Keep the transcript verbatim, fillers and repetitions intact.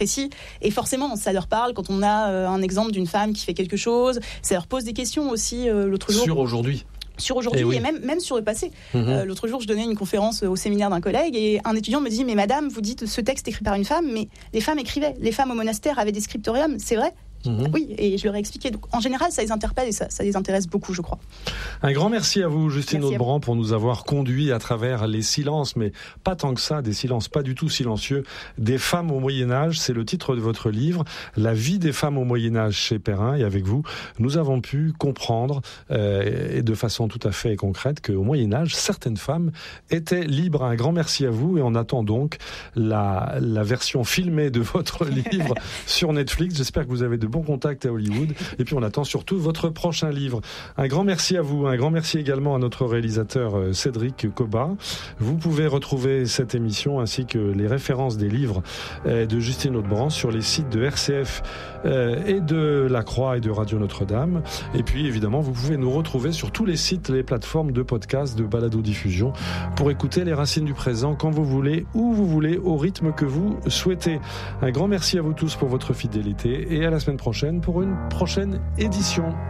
précis. Et forcément, ça leur parle quand on a euh, un exemple d'une femme qui fait quelque chose. Ça leur pose des questions aussi euh, l'autre jour. Sur aujourd'hui. Sur aujourd'hui et, oui. et même, même sur le passé. Mmh. Euh, l'autre jour, je donnais une conférence au séminaire d'un collègue et un étudiant me dit « Mais madame, vous dites ce texte écrit par une femme, mais les femmes écrivaient. Les femmes au monastère avaient des scriptoriums, c'est vrai ?» Mmh. Oui, et je leur ai expliqué. Donc, en général, ça les interpelle et ça, ça les intéresse beaucoup, je crois. Un grand merci à vous, Justine Audebrand, pour nous avoir conduits à travers les silences, mais pas tant que ça, des silences pas du tout silencieux, des femmes au Moyen-Âge. C'est le titre de votre livre, La vie des femmes au Moyen-Âge chez Perrin. Et avec vous, nous avons pu comprendre, euh, et de façon tout à fait concrète, qu'au Moyen-Âge, certaines femmes étaient libres. Un grand merci à vous et on attend donc la, la version filmée de votre livre sur Netflix. J'espère que vous avez de bons contacts à Hollywood. Et puis on attend surtout votre prochain livre. Un grand merci à vous. Un grand merci également à notre réalisateur Cédric Cobat. Vous pouvez retrouver cette émission ainsi que les références des livres de Justine Audebrand sur les sites de R C F et de La Croix et de Radio Notre-Dame. Et puis évidemment, vous pouvez nous retrouver sur tous les sites, les plateformes de podcast, de balado-diffusion pour écouter les Racines du présent quand vous voulez, où vous voulez, au rythme que vous souhaitez. Un grand merci à vous tous pour votre fidélité et à la semaine prochaine pour une prochaine édition.